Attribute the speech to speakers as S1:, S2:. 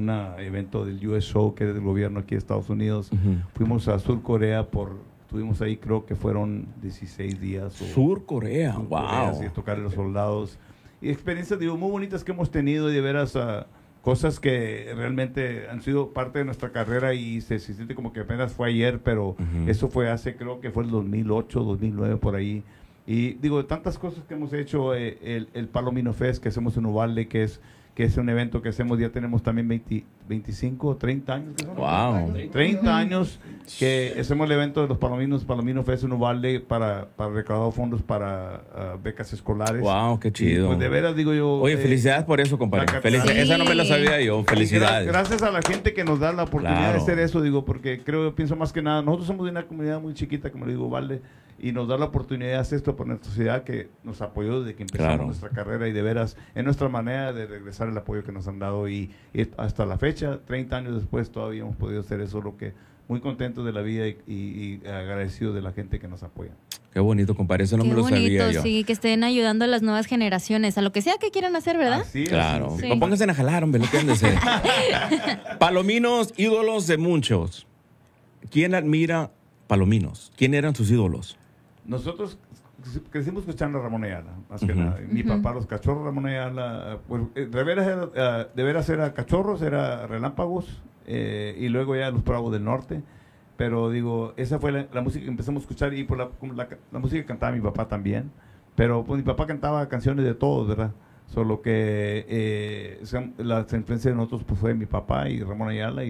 S1: un evento del US Show, que es del gobierno aquí de Estados Unidos. Fuimos a Sur Corea estuvimos ahí, creo que fueron 16 días.
S2: Sur Corea, wow.
S1: Sí, tocar a los soldados. Y experiencias, digo, muy bonitas que hemos tenido, y de veras cosas que realmente han sido parte de nuestra carrera, y se siente como que apenas fue ayer, pero eso fue creo que fue el 2008, 2009, por ahí. Y digo, tantas cosas que hemos hecho, el Palomino Fest que hacemos en Uvalde, que es un evento que hacemos, ya tenemos también 25, 30 años.
S2: Wow.
S1: 30 años que hacemos el evento de los Palomino Fest en Uvalde para recaudar fondos para becas escolares.
S2: Wow, qué chido.
S1: Y, pues de veras digo yo.
S2: Oye, felicidades por eso, compadre.
S1: Sí.
S2: Esa no me la sabía yo. Felicidades.
S1: Gracias a la gente que nos da la oportunidad de hacer eso, digo, porque pienso más que nada, nosotros somos de una comunidad muy chiquita, como le digo, Uvalde, y nos da la oportunidad de hacer esto por nuestra sociedad, que nos apoyó desde que empezamos nuestra carrera, y de veras es nuestra manera de regresar el apoyo que nos han dado, y hasta la fecha, 30 años después, todavía hemos podido hacer eso, lo que muy contentos de la vida y agradecidos de la gente que nos apoya.
S2: Qué bonito, compadre, eso no me lo sabía yo.
S3: Sí, que estén ayudando a las nuevas generaciones, a lo que sea que quieran hacer, ¿verdad?
S1: Así es,
S2: claro.
S1: sí.
S2: No pónganse a jalar, hombre, no quédense. Palominos, ídolos de muchos. ¿Quién admira Palominos? ¿Quién eran sus ídolos?
S1: Nosotros crecimos escuchando a Ramón Ayala, más que nada. Mi papá, los Cachorros, Ramón Ayala, pues, de veras era Cachorros, era Relámpagos, y luego ya los Bravos del Norte. Pero digo, esa fue la música que empezamos a escuchar, y por la música que cantaba mi papá también. Pero pues mi papá cantaba canciones de todos, ¿verdad? Solo que la influencia de nosotros pues, fue mi papá y Ramón Ayala.